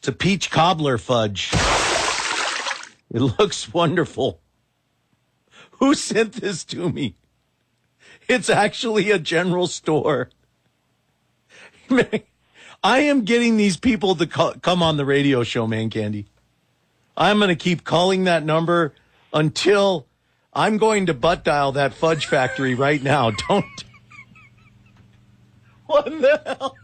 It's a peach cobbler fudge. It looks wonderful. Who sent this to me? It's actually a general store. I am getting these people to come on the radio show, Man Candy. I'm going to keep calling that number until I'm going to butt dial that fudge factory right now. Don't. What the hell?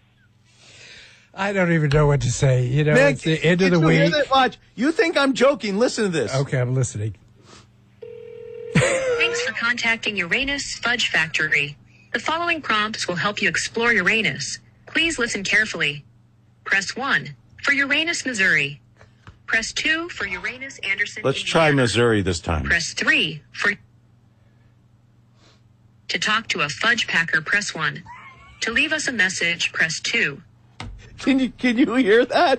I don't even know what to say. You know, Man, it's the end of the week. Watch. You think I'm joking. Listen to this. Okay, I'm listening. Thanks for contacting Uranus Fudge Factory. The following prompts will help you explore Uranus. Please listen carefully. Press 1 for Uranus, Missouri. Press 2 for Uranus, Anderson, Let's Indiana. try Missouri this time. Press 3 for... To talk to a fudge packer, press 1. To leave us a message, press 2. Can you hear that?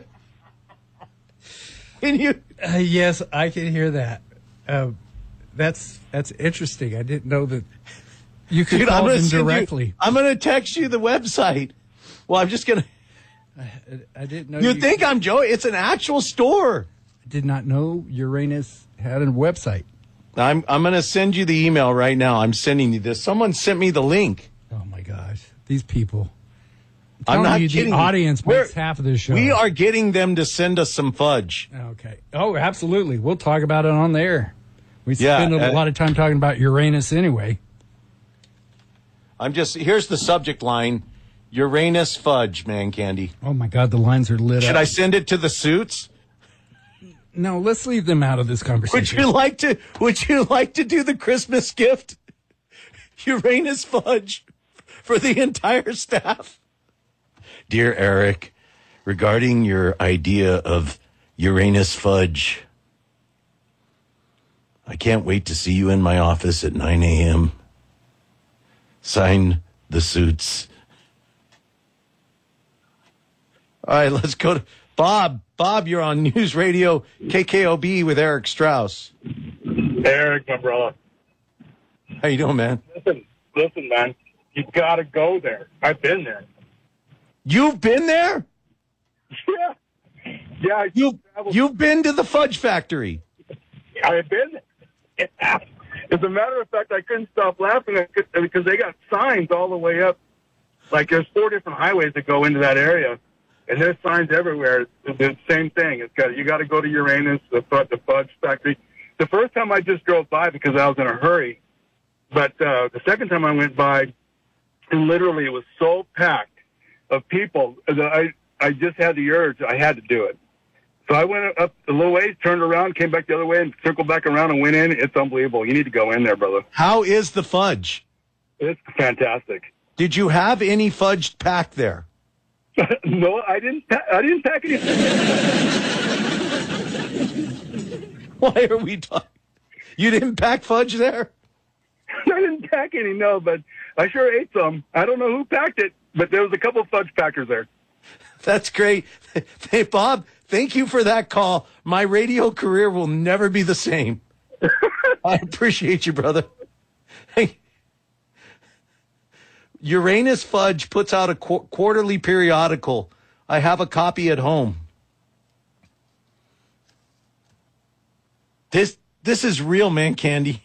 Can you? Yes, I can hear that. That's interesting. I didn't know that you could call them directly. I'm going to text you the website. Well, I'm just going to. I didn't know. You think I'm joking? It's an actual store. I did not know Uranus had a website. I'm going to send you the email right now. I'm sending you this. Someone sent me the link. Oh my gosh, these people! I'm not kidding. The audience makes half of this show. We are getting them to send us some fudge. Okay. Oh, absolutely. We'll talk about it on there. We spend a lot of time talking about Uranus anyway. Here's the subject line: Uranus fudge, Man Candy. Oh my God, the lines are lit up. Should I send it to the suits? No, let's leave them out of this conversation. Would you like to do the Christmas gift? Uranus fudge for the entire staff. Dear Eric, regarding your idea of Uranus fudge, I can't wait to see you in my office at 9 a.m. Sign the suits. All right, let's go to Bob. Bob, you're on News Radio KKOB with Eric Strauss. Eric, my brother. How you doing, man? Listen, man. You got to go there. I've been there. You've been there? Yeah. You've been to the fudge factory. I've been there. As a matter of fact, I couldn't stop laughing because they got signs all the way up. Like there's 4 different highways that go into that area, and there's signs everywhere. The same thing. You got to go to Uranus, the fudge factory. The first time I just drove by because I was in a hurry, but the second time I went by, literally it was so packed of people that I just had the urge. I had to do it. So I went up a little ways, turned around, came back the other way, and circled back around and went in. It's unbelievable. You need to go in there, brother. How is the fudge? It's fantastic. Did you have any fudge packed there? No, I didn't pack anything. Why are we talking? You didn't pack fudge there? I didn't pack any, no, but I sure ate some. I don't know who packed it, but there was a couple of fudge packers there. That's great. Hey, Bob, thank you for that call. My radio career will never be the same. I appreciate you, brother. Hey, Uranus Fudge puts out a quarterly periodical. I have a copy at home. This is real, Man Candy.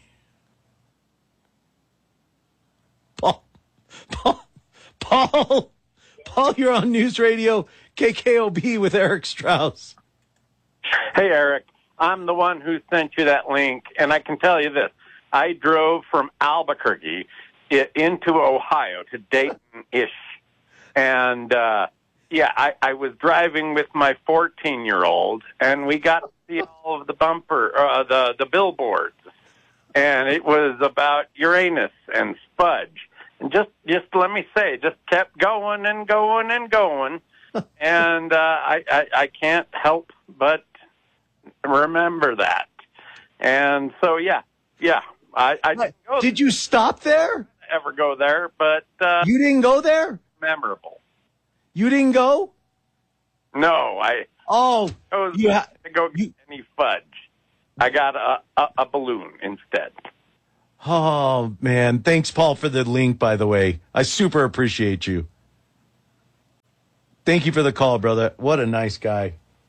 Paul, you're on News Radio KKOB with Eric Strauss. Hey, Eric. I'm the one who sent you that link, and I can tell you this. I drove from Albuquerque into Ohio to Dayton-ish, and, I was driving with my 14-year-old, and we got to see all of the the billboards, and it was about Uranus and fudge. And just let me say, just kept going and going and going, and I can't help but remember that. And so, I didn't go. Did you stop there? Ever go there? But you didn't go there? Memorable. You didn't go? No, I chose to go get any fudge. I got a balloon instead. Oh, man. Thanks, Paul, for the link, by the way. I super appreciate you. Thank you for the call, brother. What a nice guy.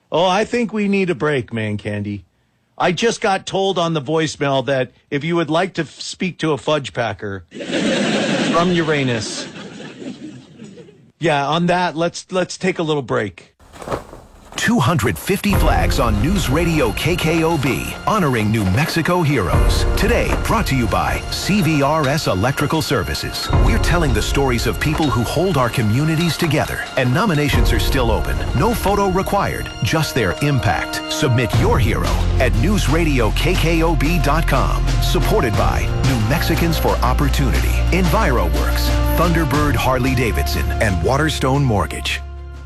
Oh, I think we need a break, Man Candy. I just got told on the voicemail that if you would like to speak to a fudge packer from Uranus. Yeah, on that, let's take a little break. 250 flags on News Radio KKOB, honoring New Mexico heroes. Today, brought to you by CVRS Electrical Services. We're telling the stories of people who hold our communities together, and nominations are still open. No photo required, just their impact. Submit your hero at newsradiokkkob.com. Supported by New Mexicans for Opportunity, EnviroWorks, Thunderbird Harley-Davidson, and Waterstone Mortgage.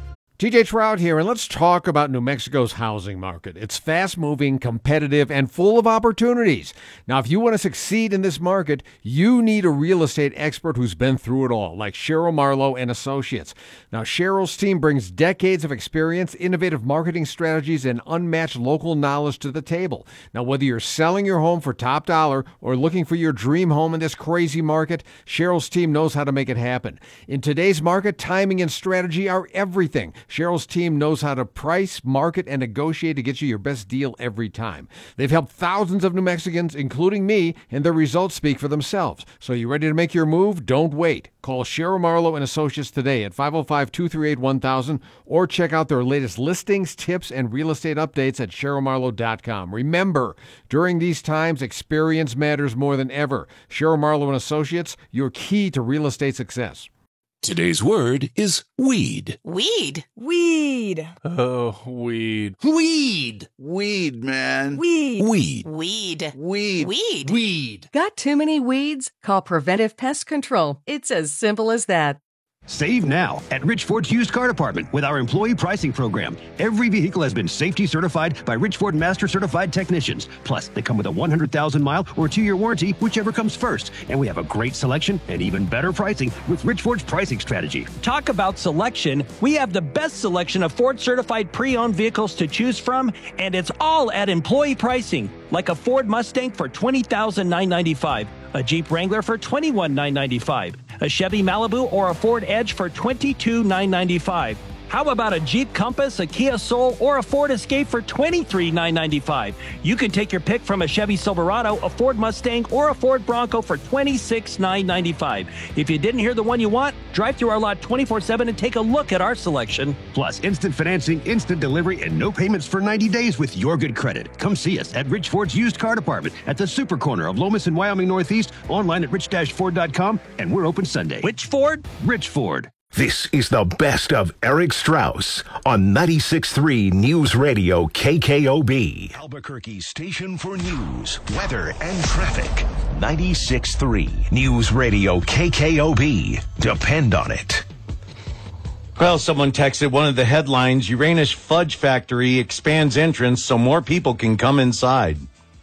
TJ Trout here, and let's talk about New Mexico's housing market. It's fast-moving, competitive, and full of opportunities. Now, if you want to succeed in this market, you need a real estate expert who's been through it all, like Cheryl Marlowe and Associates. Now, Cheryl's team brings decades of experience, innovative marketing strategies, and unmatched local knowledge to the table. Now, whether you're selling your home for top dollar or looking for your dream home in this crazy market, Cheryl's team knows how to make it happen. In today's market, timing and strategy are everything. Cheryl's team knows how to price, market, and negotiate to get you your best deal every time. They've helped thousands of New Mexicans, including me, and their results speak for themselves. So you ready to make your move? Don't wait. Call Cheryl Marlowe and Associates today at 505-238-1000 or check out their latest listings, tips, and real estate updates at CherylMarlowe.com. Remember, during these times, experience matters more than ever. Cheryl Marlowe and Associates, your key to real estate success. Today's word is weed. Weed. Weed. Oh, weed. Weed. Weed, man. Weed. Weed. Weed. Weed. Weed. Weed. Got too many weeds? Call Preventive Pest Control. It's as simple as that. Save now at Rich Ford's used car department with our employee pricing program. Every vehicle has been safety certified by Rich Ford Master Certified technicians. Plus, they come with a 100,000-mile or 2-year warranty, whichever comes first. And we have a great selection and even better pricing with Rich Ford's pricing strategy. Talk about selection. We have the best selection of Ford certified pre-owned vehicles to choose from, and it's all at employee pricing. Like a Ford Mustang for $20,995, a Jeep Wrangler for $21,995, a Chevy Malibu or a Ford Edge for $22,995. How about a Jeep Compass, a Kia Soul, or a Ford Escape for $23,995? You can take your pick from a Chevy Silverado, a Ford Mustang, or a Ford Bronco for $26,995. If you didn't hear the one you want, drive through our lot 24/7 and take a look at our selection. Plus, instant financing, instant delivery, and no payments for 90 days with your good credit. Come see us at Rich Ford's used car department at the Super Corner of Lomas and Wyoming Northeast, online at rich-ford.com, and we're open Sunday. Which Ford? Rich Ford. This is the best of Eric Strauss on 96.3 News Radio KKOB. Albuquerque's station for news, weather, and traffic. 96.3 News Radio KKOB. Depend on it. Well, someone texted one of the headlines, Uranus Fudge Factory expands entrance so more people can come inside.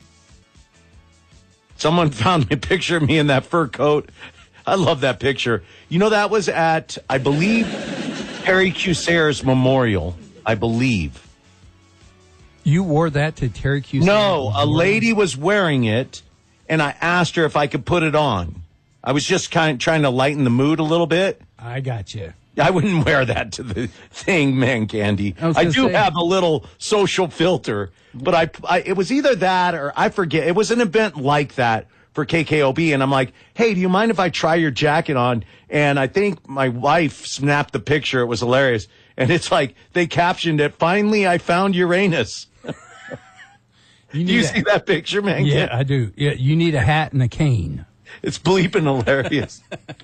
Someone found me a picture of me in that fur coat. I love that picture. You know, that was at, I believe, Terry Cusaire's memorial, I believe. You wore that to Terry Cusaire? No, a lady was wearing it, and I asked her if I could put it on. I was just kind of trying to lighten the mood a little bit. I got you. I wouldn't wear that to the thing, Man Candy. I do have a little social filter, but I it was either that or I forget. It was an event like that for KKOB, and I'm like, hey, do you mind if I try your jacket on? And I think my wife snapped the picture. It was hilarious. And it's like, they captioned it, finally I found Uranus. Do you see that picture, man? Yeah, I do. Yeah, you need a hat and a cane. It's bleeping hilarious.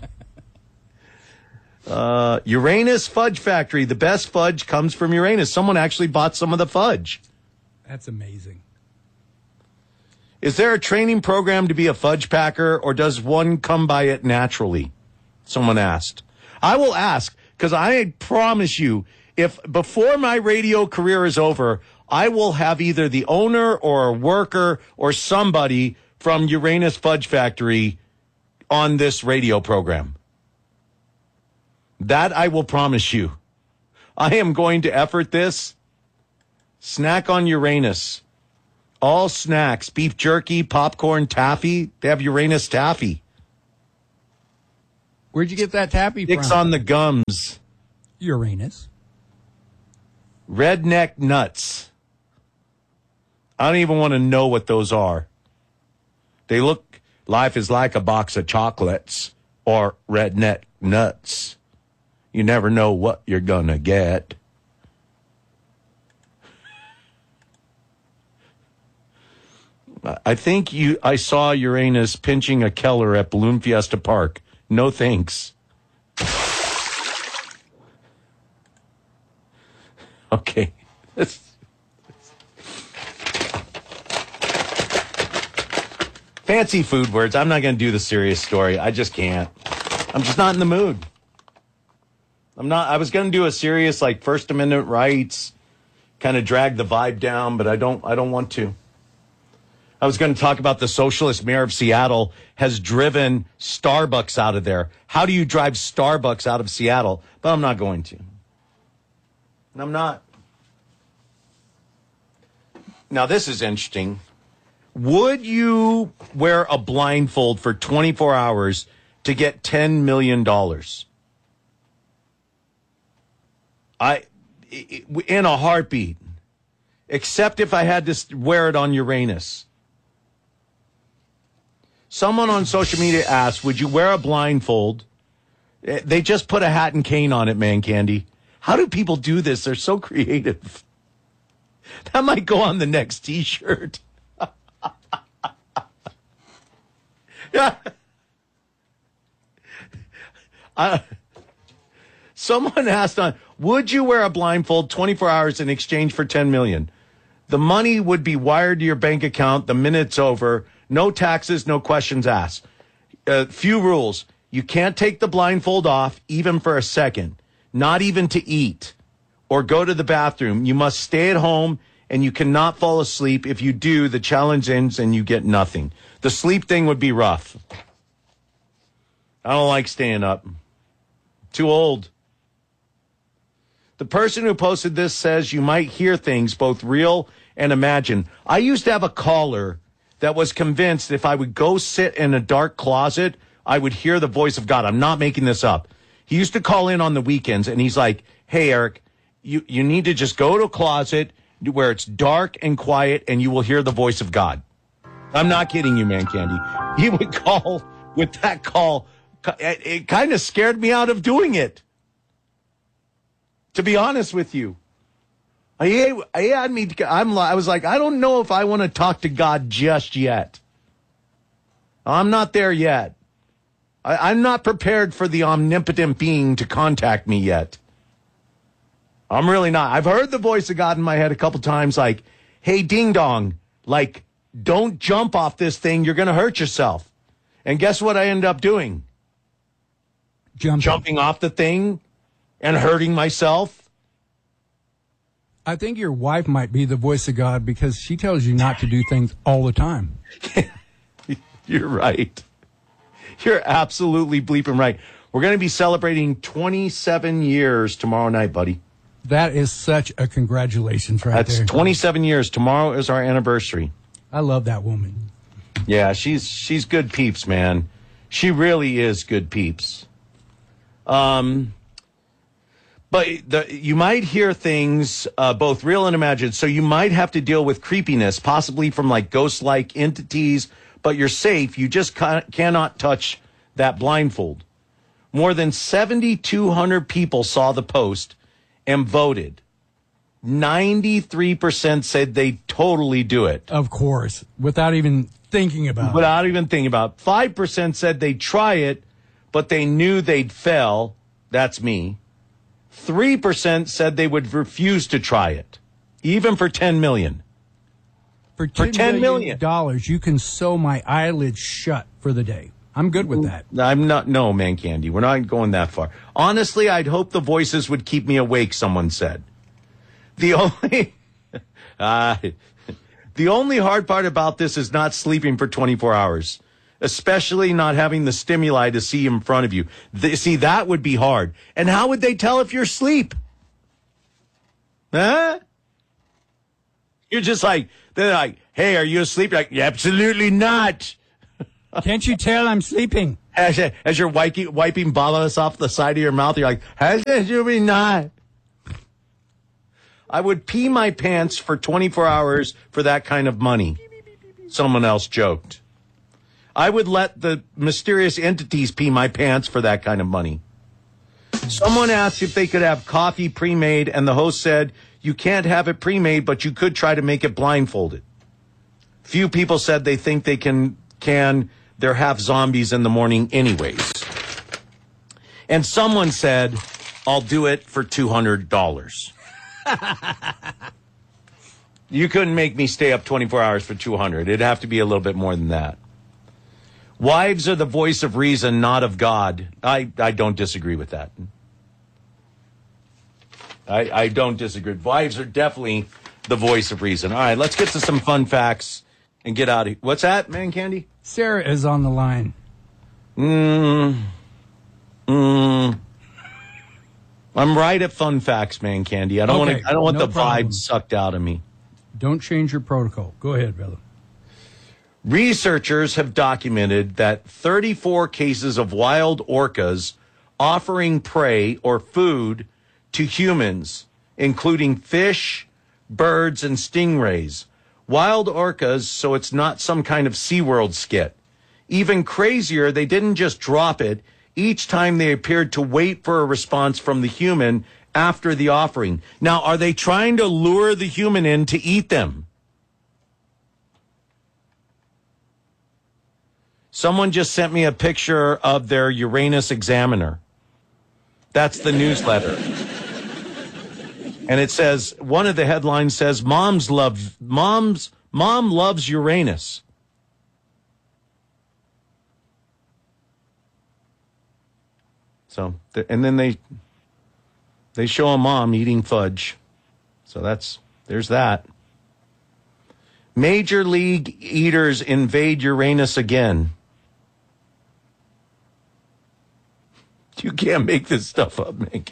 Uranus Fudge Factory. The best fudge comes from Uranus. Someone actually bought some of the fudge. That's amazing. Is there a training program to be a fudge packer, or does one come by it naturally? Someone asked. I will ask, because I promise you, if before my radio career is over, I will have either the owner or a worker or somebody from Uranus Fudge Factory on this radio program. That I will promise you. I am going to effort this. Snack on Uranus. All snacks, beef jerky, popcorn, taffy. They have Uranus taffy. Where'd you get that taffy from? Sticks on the gums. Uranus. Redneck nuts. I don't even want to know what those are. They look, life is like a box of chocolates or redneck nuts. You never know what you're going to get. I think I saw Uranus pinching a Keller at Balloon Fiesta Park. No thanks. Okay. Fancy food words. I'm not going to do the serious story. I just can't. I'm just not in the mood. I was going to do a serious, like, First Amendment rights, kind of drag the vibe down, but I don't want to. I was going to talk about the socialist mayor of Seattle has driven Starbucks out of there. How do you drive Starbucks out of Seattle? But I'm not going to. And I'm not. Now, this is interesting. Would you wear a blindfold for 24 hours to get $10 million? In a heartbeat. Except if I had to wear it on Uranus. Someone on social media asked, would you wear a blindfold? They just put a hat and cane on it, man candy. How do people do this? They're so creative. That might go on the next T-shirt. Yeah. Someone asked would you wear a blindfold 24 hours in exchange for $10 million? The money would be wired to your bank account the minute it's over. No taxes, no questions asked. Few rules. You can't take the blindfold off even for a second, not even to eat or go to the bathroom. You must stay at home and you cannot fall asleep. If you do, the challenge ends and you get nothing. The sleep thing would be rough. I don't like staying up. Too old. The person who posted this says you might hear things both real and imagined. I used to have a caller that was convinced if I would go sit in a dark closet, I would hear the voice of God. I'm not making this up. He used to call in on the weekends, and he's like, hey, Eric, you need to just go to a closet where it's dark and quiet, and you will hear the voice of God. I'm not kidding you, man candy. He would call with that call. It kind of scared me out of doing it, to be honest with you. I was like, I don't know if I want to talk to God just yet. I'm not there yet. I'm not prepared for the omnipotent being to contact me yet. I'm really not. I've heard the voice of God in my head a couple times, like, hey, ding dong, like, don't jump off this thing. You're going to hurt yourself. And guess what I ended up doing? Jumping off the thing and hurting myself. I think your wife might be the voice of God because she tells you not to do things all the time. You're right. You're absolutely bleeping right. We're going to be celebrating 27 years tomorrow night, buddy. That is such a congratulations right there. That's 27 years. Tomorrow is our anniversary. I love that woman. Yeah, she's good peeps, man. She really is good peeps. But you might hear things both real and imagined, so you might have to deal with creepiness, possibly from like ghost-like entities, but you're safe. You just cannot touch that blindfold. More than 7,200 people saw the post and voted. 93% said they totally do it. Of course, without even thinking about it. Without even thinking about it. 5% said they'd try it, but they knew they'd fail. That's me. 3% said they would refuse to try it, even for $10 million. For $10 million, you can sew my eyelids shut for the day. I'm good with that. I'm not. No, man candy. We're not going that far. Honestly, I'd hope the voices would keep me awake, someone said. The only hard part about this is not sleeping for 24 hours. Especially not having the stimuli to see in front of you. See, that would be hard. And how would they tell if you're asleep? Huh? You're just like, they're like, hey, are you asleep? You're like, yeah, absolutely not. Can't you tell I'm sleeping? As you're wiping balas off the side of your mouth, you're like, absolutely not. I would pee my pants for 24 hours for that kind of money. Someone else joked. I would let the mysterious entities pee my pants for that kind of money. Someone asked if they could have coffee pre-made, and the host said, you can't have it pre-made, but you could try to make it blindfolded. Few people said they think they can. They're half zombies in the morning anyways. And someone said, I'll do it for $200. You couldn't make me stay up 24 hours for $200. It'd have to be a little bit more than that. Wives are the voice of reason, not of God. I don't disagree with that. I don't disagree. Wives are definitely the voice of reason. All right, let's get to some fun facts and get out of here. What's that, Man Candy? Sarah is on the line. I'm right at fun facts, Man Candy. I don't want the vibe sucked out of me. Don't change your protocol. Go ahead, brother. Researchers have documented that 34 cases of wild orcas offering prey or food to humans, including fish, birds, and stingrays. Wild orcas, so it's not some kind of SeaWorld skit. Even crazier, they didn't just drop it. Each time they appeared to wait for a response from the human after the offering. Now, are they trying to lure the human in to eat them? Someone just sent me a picture of their Uranus Examiner. That's the newsletter. And it says, one of the headlines says, Mom loves Uranus. So, and then they show a mom eating fudge. So there's that. Major League eaters invade Uranus again. You can't make this stuff up, man.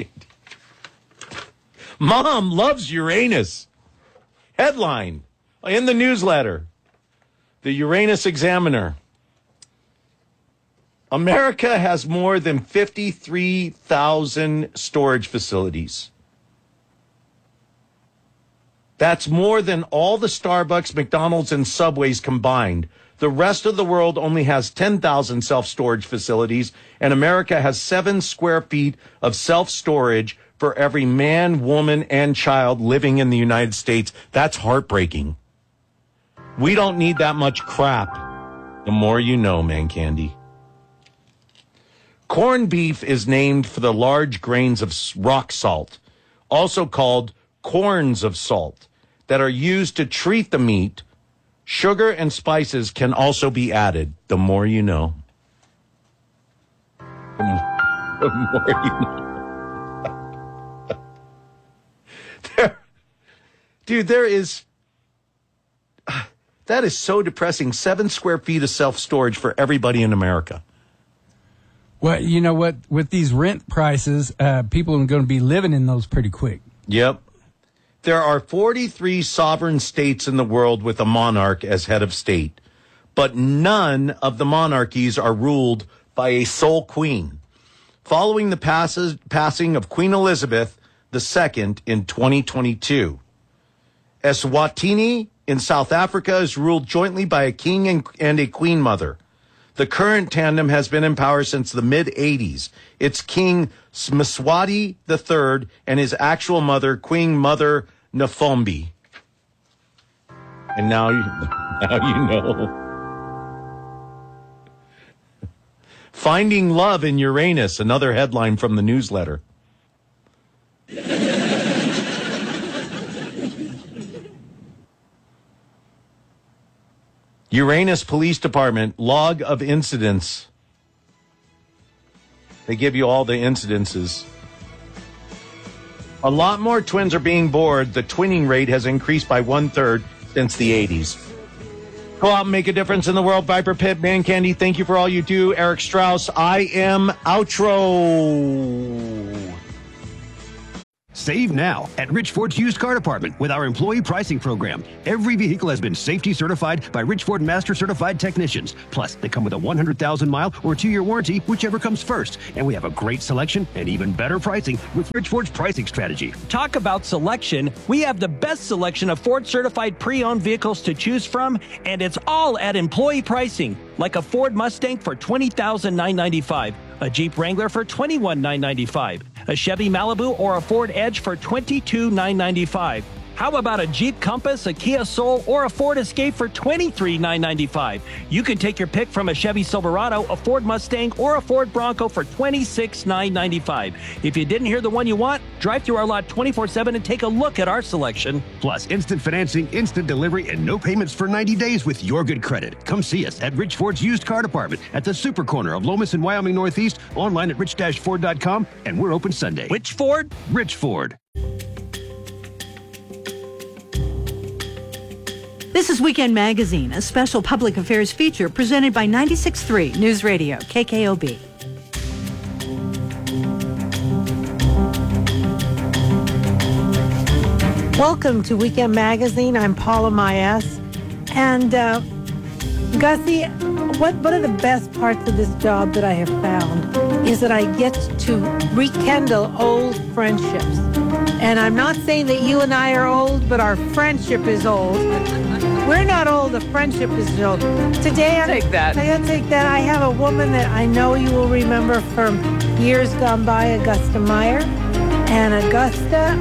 Mom loves Uranus. Headline in the newsletter. The Uranus Examiner. America has more than 53,000 storage facilities. That's more than all the Starbucks, McDonald's, and Subways combined. The rest of the world only has 10,000 self-storage facilities, and America has 7 square feet of self-storage for every man, woman, and child living in the United States. That's heartbreaking. We don't need that much crap. The more you know, Man Candy. Corned beef is named for the large grains of rock salt, also called corns of salt, that are used to treat the meat. Sugar and spices can also be added. The more you know. The more you know. There is... that is so depressing. 7 square feet of self-storage for everybody in America. Well, you know what? With these rent prices, people are going to be living in those pretty quick. Yep. There are 43 sovereign states in the world with a monarch as head of state, but none of the monarchies are ruled by a sole queen. Following the passing of Queen Elizabeth II in 2022, Eswatini in South Africa is ruled jointly by a king and a queen mother. The current tandem has been in power since the mid-'80s. It's King Mswati III and his actual mother, Queen Mother Nafombi. And now you know. Finding love in Uranus, another headline from the newsletter. Uranus Police Department, log of incidents. They give you all the incidences. A lot more twins are being born. The twinning rate has increased by 1/3 since the 80s. Go out and make a difference in the world. Viper Pit, Man Candy, thank you for all you do. Eric Strauss, I am outro. Save now at Rich Ford's used car department with our employee pricing program. Every vehicle has been safety certified by Rich Ford Master Certified Technicians. Plus, they come with a 100,000-mile or 2-year warranty, whichever comes first. And we have a great selection and even better pricing with Rich Ford's pricing strategy. Talk about selection. We have the best selection of Ford certified pre-owned vehicles to choose from, and it's all at employee pricing. Like a Ford Mustang for $20,995, a Jeep Wrangler for $21,995, a Chevy Malibu or a Ford Edge for $22,995. How about a Jeep Compass, a Kia Soul, or a Ford Escape for $23,995? You can take your pick from a Chevy Silverado, a Ford Mustang, or a Ford Bronco for $26,995. If you didn't hear the one you want, drive through our lot 24/7 and take a look at our selection. Plus, instant financing, instant delivery, and no payments for 90 days with your good credit. Come see us at Rich Ford's used car department at the super corner of Lomas and Wyoming Northeast, online at rich-ford.com, and we're open Sunday. Which Ford? Rich Ford. This is Weekend Magazine, a special public affairs feature presented by 96.3 News Radio, KKOB. Welcome to Weekend Magazine. I'm Paula Maes. And Gussie, one of the best parts of this job that I have found is that I get to rekindle old friendships. And I'm not saying that you and I are old, but our friendship is old. We're not old, the friendship is old. Today, I'm going to take that. I have a woman that I know you will remember from years gone by, Augusta Meyer. And Augusta,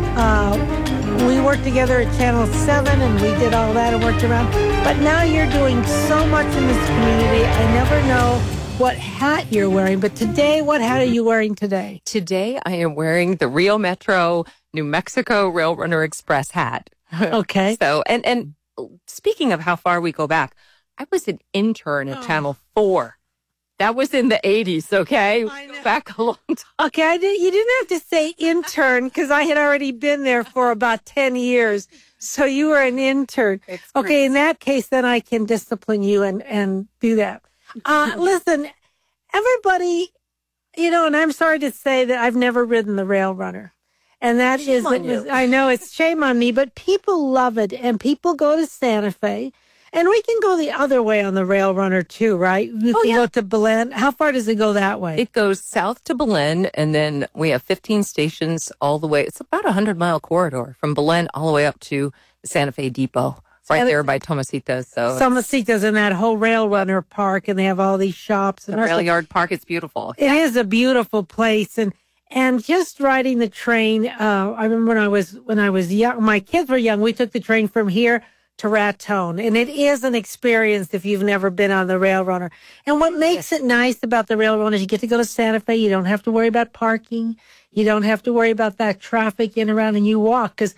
we worked together at Channel 7, and we did all that and worked around. But now you're doing so much in this community. I never know what hat you're wearing. But today, what hat are you wearing today? Today, I am wearing the Rio Metro New Mexico Rail Runner Express hat. Okay. So, and speaking of how far we go back, I was an intern at Channel 4. That was in the 80s, okay? Back a long time. Okay, you didn't have to say intern because I had already been there for about 10 years. So you were an intern. Okay, in that case, then I can discipline you and do that. Listen, everybody, and I'm sorry to say that I've never ridden the Rail Runner. And that is, I know it's shame on me, but people love it. And people go to Santa Fe. And we can go the other way on the Rail Runner too, right? We can go to Belen. How far does it go that way? It goes south to Belen, and then we have 15 stations all the way. It's about a 100-mile corridor from Belen all the way up to the Santa Fe Depot, right there by Tomasitas. So Tomasitas in that whole Rail Runner park, and they have all these shops. The Rail Yard Park, it's beautiful. It is a beautiful place, and just riding the train. I remember when I was young, my kids were young. We took the train from here to Raton, and it is an experience if you've never been on the Rail Runner. And what makes it nice about the Rail Runner is you get to go to Santa Fe. You don't have to worry about parking. You don't have to worry about that traffic in and around, and you walk because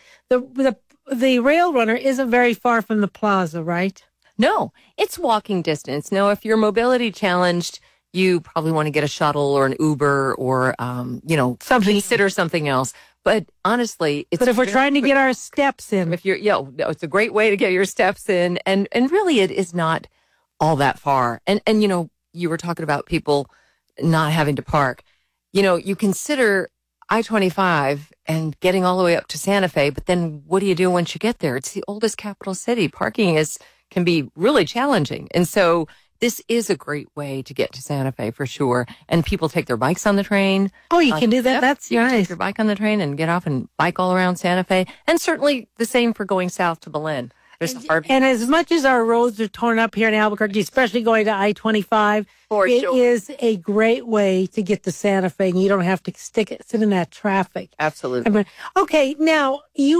the Rail Runner isn't very far from the plaza, right? No, it's walking distance. Now, if you're mobility challenged, you probably want to get a shuttle or an Uber or, consider something else. But honestly, but if we're trying to get our steps in, it's a great way to get your steps in. And really, it is not all that far. And, you were talking about people not having to park. You consider I-25 and getting all the way up to Santa Fe, but then what do you do once you get there? It's the oldest capital city. Parking can be really challenging. And so this is a great way to get to Santa Fe for sure. And people take their bikes on the train. Oh, you can do that. That's you nice. Can take your bike on the train and get off and bike all around Santa Fe. And certainly the same for going south to Belen. And as much as our roads are torn up here in Albuquerque, especially going to I-25, it is a great way to get to Santa Fe, and you don't have to sit in that traffic. Absolutely. Okay, now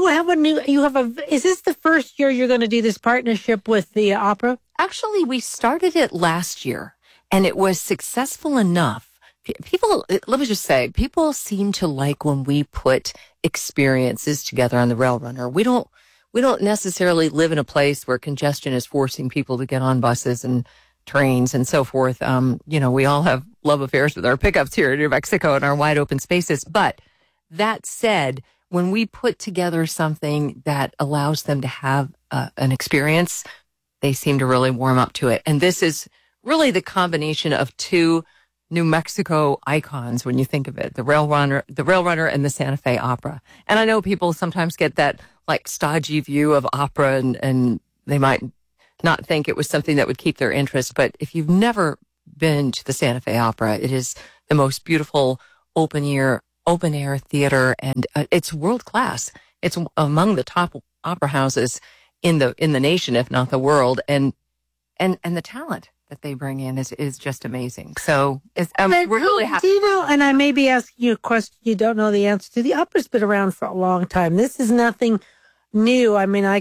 is this the first year you're going to do this partnership with the opera? Actually, we started it last year, and it was successful enough. People, let me just say, people seem to like when we put experiences together on the Rail Runner. We don't necessarily live in a place where congestion is forcing people to get on buses and trains and so forth. We all have love affairs with our pickups here in New Mexico and our wide open spaces. But that said, when we put together something that allows them to have an experience, they seem to really warm up to it. And this is really the combination of two New Mexico icons when you think of it, the Rail Runner and the Santa Fe Opera. And I know people sometimes get that like stodgy view of opera and they might not think it was something that would keep their interest. But if you've never been to the Santa Fe Opera, it is the most beautiful open air theater, and it's world class. It's among the top opera houses in the nation, if not the world. And the talent that they bring in is just amazing. So we're really happy. Do you know, and I may be asking you a question you don't know the answer to. The opera's been around for a long time. This is nothing new. I mean,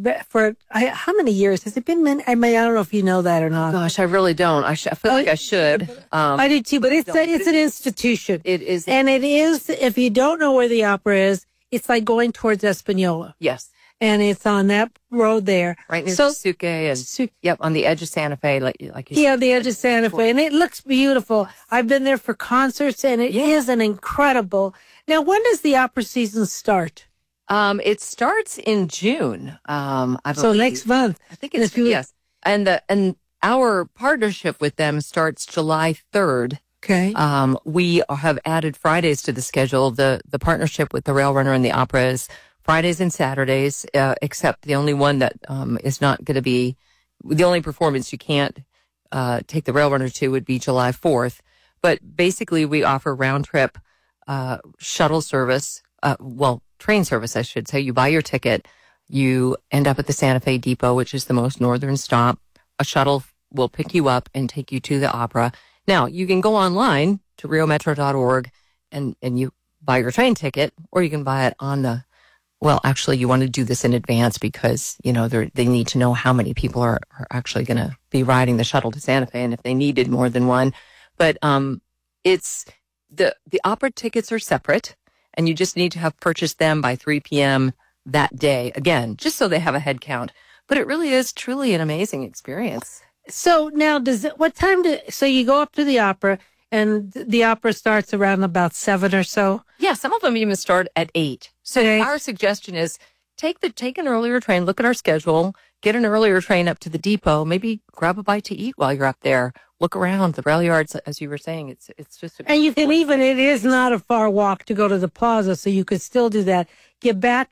how many years has it been? I don't know if you know that or not. Gosh, I really don't. I feel like I should. I do too, but it's an institution. It is. And it is, if you don't know where the opera is, it's like going towards Espanola. Yes. And it's on that road there. Right near Suke and on the edge of Santa Fe, like you said. Yeah, the edge of Santa Fe. And it looks beautiful. I've been there for concerts, and it is an incredible. Now, when does the opera season start? It starts in June. So next month. I think it's yes. And our partnership with them starts July 3rd. Okay. We have added Fridays to the schedule. The partnership with the Rail Runner and the Opera is Fridays and Saturdays, except the only one that is not going to be the only performance you can't take the Rail Runner to would be July 4th. But basically, we offer round trip shuttle service. Train service, I should say. You buy your ticket, you end up at the Santa Fe Depot, which is the most northern stop. A shuttle will pick you up and take you to the opera. Now, you can go online to riometro.org and you buy your train ticket, or you can buy it on the, actually, you want to do this in advance because, they need to know how many people are actually going to be riding the shuttle to Santa Fe and if they needed more than one. But it's the opera tickets are separate. And you just need to have purchased them by 3 p.m. that day. Again, just so they have a head count. But it really is truly an amazing experience. So now so you go up to the opera and the opera starts around about 7 or so? Yeah, some of them even start at 8. So our suggestion is take an earlier train, look at our schedule, get an earlier train up to the depot, maybe grab a bite to eat while you're up there. Look around the rail yards, as you were saying. It's just and you can it is not a far walk to go to the plaza, so you could still do that. Get back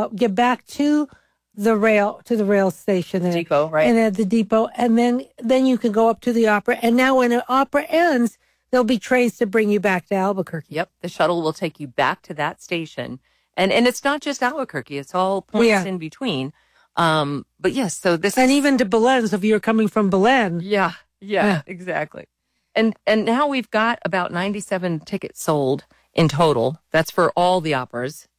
to the rail station, the depot, right? And at the depot, and then you can go up to the opera. And now, when the opera ends, there'll be trains to bring you back to Albuquerque. Yep, the shuttle will take you back to that station, and it's not just Albuquerque; it's all points in between. But yes, so this even to Belen. So if you're coming from Belen, Yeah, exactly. And now we've got about 97 tickets sold in total. That's for all the operas.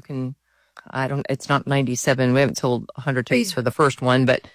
It's not 97. We haven't sold 100 tickets for the first one, but,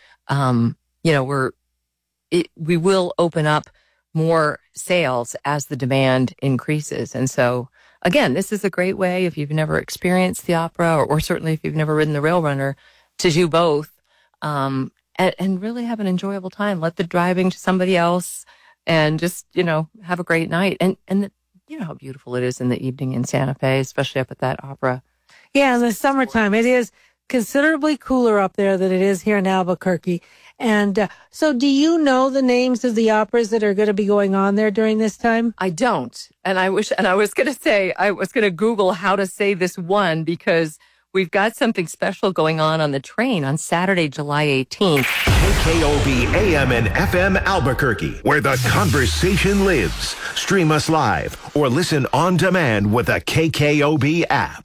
we will open up more sales as the demand increases. And so, again, this is a great way if you've never experienced the opera or certainly if you've never ridden the Rail Runner to do both. And really have an enjoyable time. Let the driving to somebody else and just, have a great night. And you know how beautiful it is in the evening in Santa Fe, especially up at that opera. Yeah, in the summertime. It is considerably cooler up there than it is here in Albuquerque. And so do you know the names of the operas that are going to be going on there during this time? I don't. And I was going to Google how to say this one because we've got something special going on the train on Saturday, July 18th. KKOB AM and FM Albuquerque, where the conversation lives. Stream us live or listen on demand with the KKOB app.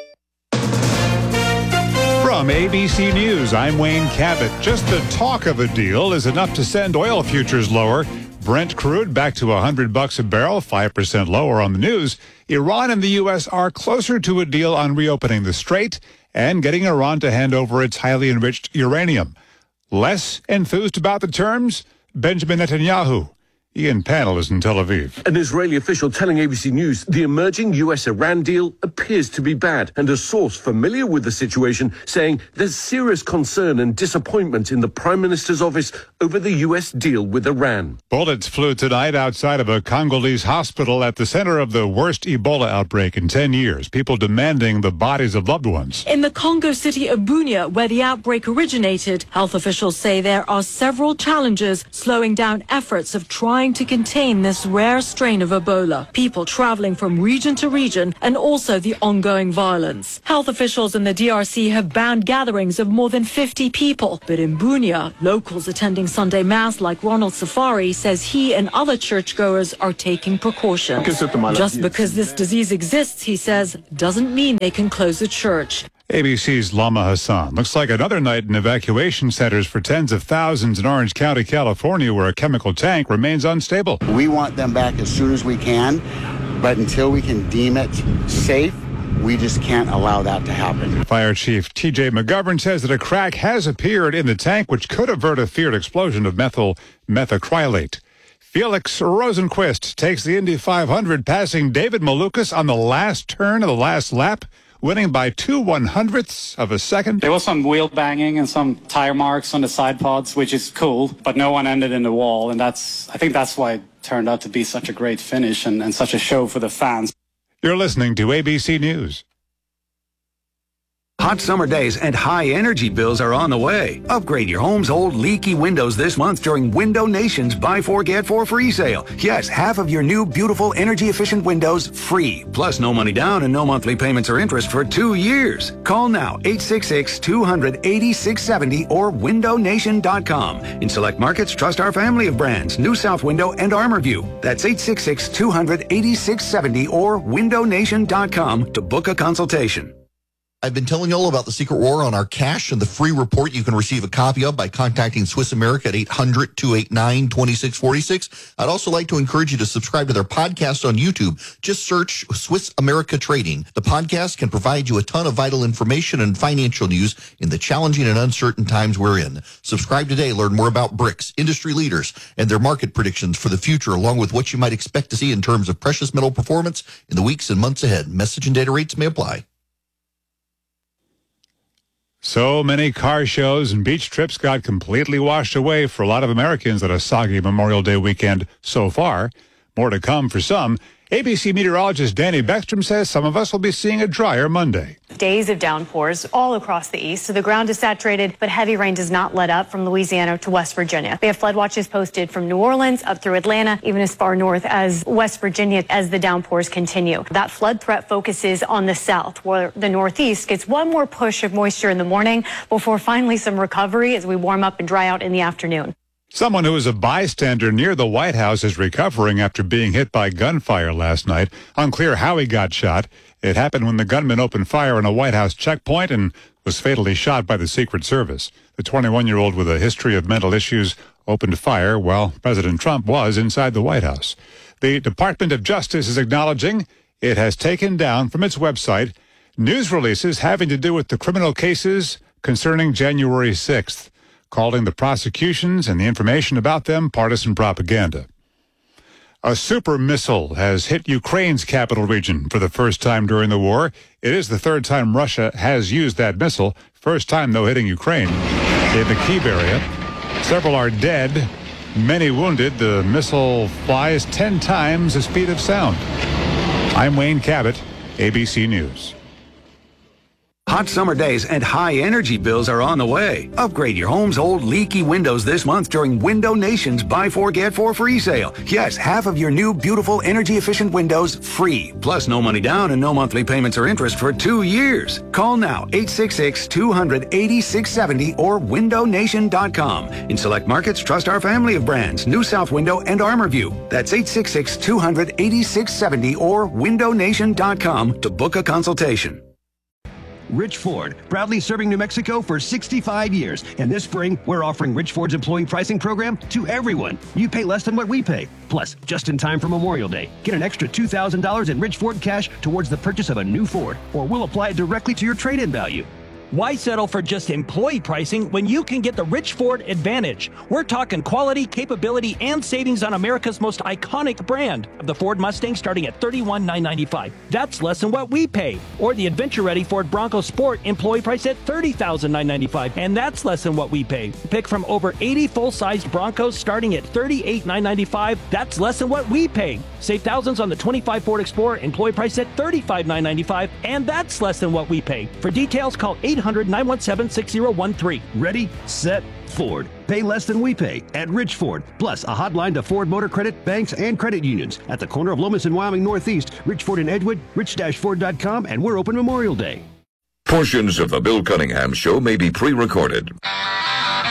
From ABC News, I'm Wayne Cabot. Just the talk of a deal is enough to send oil futures lower. Brent crude back to $100 a barrel, 5% lower on the news. Iran and the U.S. are closer to a deal on reopening the strait and getting Iran to hand over its highly enriched uranium. Less enthused about the terms? Benjamin Netanyahu. Ian Panel is in Tel Aviv. An Israeli official telling ABC News the emerging U.S.-Iran deal appears to be bad, and a source familiar with the situation saying there's serious concern and disappointment in the Prime Minister's office over the U.S. deal with Iran. Bullets flew tonight outside of a Congolese hospital at the center of the worst Ebola outbreak in 10 years, people demanding the bodies of loved ones. In the Congo city of Bunia, where the outbreak originated, health officials say there are several challenges slowing down efforts of trying trying to contain this rare strain of Ebola, people traveling from region to region, and also the ongoing violence. Health officials in the DRC have banned gatherings of more than 50 people. But in Bunia, locals attending Sunday Mass like Ronald Safari says he and other churchgoers are taking precautions. Just because this disease exists, he says, doesn't mean they can close the church. ABC's Lama Hassan. Looks like another night in evacuation centers for tens of thousands in Orange County, California, where a chemical tank remains unstable. We want them back as soon as we can, but until we can deem it safe, we just can't allow that to happen. Fire Chief T.J. McGovern says that a crack has appeared in the tank, which could avert a feared explosion of methyl methacrylate. Felix Rosenquist takes the Indy 500, passing David Malukas on the last turn of the last lap, winning by 2/100ths of a second. There was some wheel banging and some tire marks on the side pods, which is cool, but no one ended in the wall, and I think that's why it turned out to be such a great finish and such a show for the fans. You're listening to ABC News. Hot summer days and high energy bills are on the way. Upgrade your home's old leaky windows this month during Window Nation's Buy 4 Get 4 free sale. Yes, half of your new beautiful energy efficient windows free. Plus no money down and no monthly payments or interest for 2 years. Call now 866-200-8670 or windownation.com. In select markets, trust our family of brands, New South Window and ArmorView. That's 866-200-8670 or windownation.com to book a consultation. I've been telling you all about the Secret War on our cash and the free report you can receive a copy of by contacting Swiss America at 800-289-2646. I'd also like to encourage you to subscribe to their podcast on YouTube. Just search Swiss America Trading. The podcast can provide you a ton of vital information and financial news in the challenging and uncertain times we're in. Subscribe today. Learn more about BRICS, industry leaders, and their market predictions for the future, along with what you might expect to see in terms of precious metal performance in the weeks and months ahead. Message and data rates may apply. So many car shows and beach trips got completely washed away for a lot of Americans at a soggy Memorial Day weekend so far. More to come for some. ABC meteorologist Danny Beckstrom says some of us will be seeing a drier Monday. Days of downpours all across the east, so the ground is saturated, but heavy rain does not let up from Louisiana to West Virginia. They have flood watches posted from New Orleans up through Atlanta, even as far north as West Virginia as the downpours continue. That flood threat focuses on the south, where the northeast gets one more push of moisture in the morning before finally some recovery as we warm up and dry out in the afternoon. Someone who was a bystander near the White House is recovering after being hit by gunfire last night. Unclear how he got shot. It happened when the gunman opened fire on a White House checkpoint and was fatally shot by the Secret Service. The 21-year-old with a history of mental issues opened fire while President Trump was inside the White House. The Department of Justice is acknowledging it has taken down from its website news releases having to do with the criminal cases concerning January 6th. Calling the prosecutions and the information about them partisan propaganda. A super missile has hit Ukraine's capital region for the first time during the war. It is the third time Russia has used that missile. First time, though, hitting Ukraine in the Kyiv area. Several are dead, many wounded. The missile flies 10 times the speed of sound. I'm Wayne Cabot, ABC News. Hot summer days and high energy bills are on the way. Upgrade your home's old leaky windows this month during Window Nation's Buy 4 Get 4 free sale. Yes, half of your new beautiful energy efficient windows free. Plus no money down and no monthly payments or interest for 2 years. Call now 866-200-8670 or windownation.com. In select markets, trust our family of brands, New South Window and ArmorView. That's 866-200-8670 or windownation.com to book a consultation. Rich Ford, proudly serving New Mexico for 65 years. And this spring, we're offering Rich Ford's employee pricing program to everyone. You pay less than what we pay. Plus, just in time for Memorial Day, get an extra $2,000 in Rich Ford cash towards the purchase of a new Ford, or we'll apply it directly to your trade-in value. Why settle for just employee pricing when you can get the Rich Ford Advantage? We're talking quality, capability, and savings on America's most iconic brand of the Ford Mustang starting at $31,995. That's less than what we pay. Or the adventure-ready Ford Bronco Sport employee price at $30,995, and that's less than what we pay. Pick from over 80 full-sized Broncos starting at $38,995. That's less than what we pay. Save thousands on the 25 Ford Explorer employee price at $35,995, and that's less than what we pay. For details, call 800-917-6013. Ready, set, Ford. Pay less than we pay at Rich Ford. Plus, a hotline to Ford Motor Credit, banks, and credit unions. At the corner of Lomas and Wyoming Northeast, Rich Ford in Edgewood, rich-ford.com, and we're open Memorial Day. Portions of the Bill Cunningham Show may be pre-recorded.